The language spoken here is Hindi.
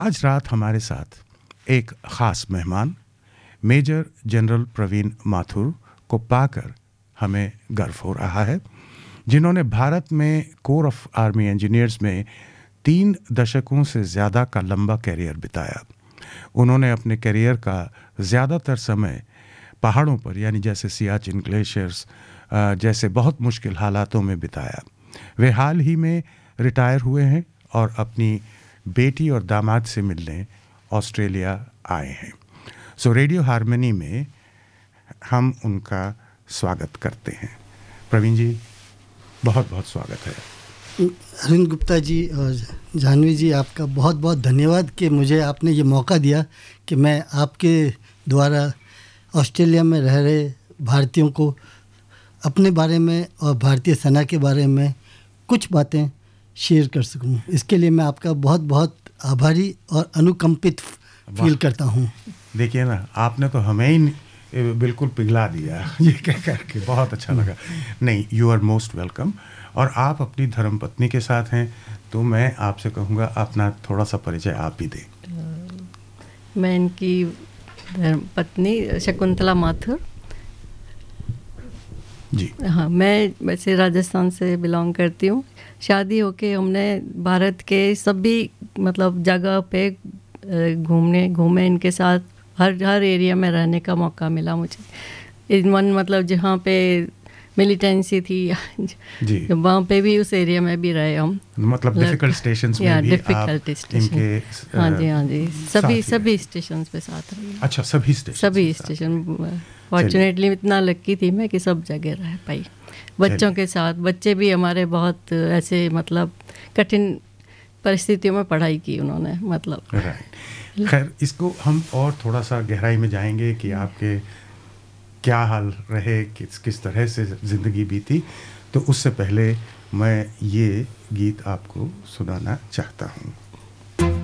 आज रात हमारे साथ एक ख़ास मेहमान मेजर जनरल प्रवीण माथुर को पाकर हमें गर्व हो रहा है, जिन्होंने भारत में कोर ऑफ आर्मी इंजीनियर्स में 3 दशकों से ज़्यादा का लंबा करियर बिताया। उन्होंने अपने करियर का ज़्यादातर समय पहाड़ों पर, यानी जैसे सियाचिन ग्लेशियर्स जैसे बहुत मुश्किल हालातों में बिताया। वे हाल ही में रिटायर हुए हैं और अपनी बेटी और दामाद से मिलने ऑस्ट्रेलिया आए हैं। सो रेडियो हार्मनी में हम उनका स्वागत करते हैं। प्रवीण जी, बहुत बहुत स्वागत है। अरविंद गुप्ता जी और जानवी जी, आपका बहुत बहुत धन्यवाद कि मुझे आपने ये मौका दिया कि मैं आपके द्वारा ऑस्ट्रेलिया में रह रहे भारतीयों को अपने बारे में और भारतीय सेना के बारे में कुछ बातें शेयर कर सकूं। इसके लिए मैं आपका बहुत बहुत आभारी और अनुकंपित फील करता हूं। देखिए ना, आपने तो हमें ही बिल्कुल पिघला दिया ये कह करके, बहुत अच्छा लगा। नहीं, यू आर मोस्ट वेलकम। और आप अपनी धर्मपत्नी के साथ हैं, तो मैं आपसे कहूँगा अपना थोड़ा सा परिचय आप भी दें। मैं इनकी धर्मपत्नी शकुंतला माथुर जी। हाँ, मैं वैसे राजस्थान से बिलोंग करती हूँ। शादी होके हमने भारत के सभी मतलब जगह पे घूमे इनके साथ। हर एरिया में रहने का मौका मिला मुझे। इवन मतलब जहाँ पे मिलिटेंसी थी जी, वहाँ पे भी, उस एरिया में भी रहे हम। मतलब डिफिकल्ट स्टेशंस में भी आप इनके हाँ जी सभी स्टेशंस पे साथ रहे। अच्छा, सभी स्टेशन फॉर्चुनेटली इतना लकी थी मैं कि सब जगह रह पाई बच्चों के साथ। बच्चे भी हमारे बहुत ऐसे मतलब कठिन परिस्थितियों में पढ़ाई की उन्होंने, मतलब। राइट। खैर, इसको हम और थोड़ा सा गहराई में जाएंगे कि आपके क्या हाल रहे, किस तरह से ज़िंदगी बीती। तो उससे पहले मैं ये गीत आपको सुनाना चाहता हूँ।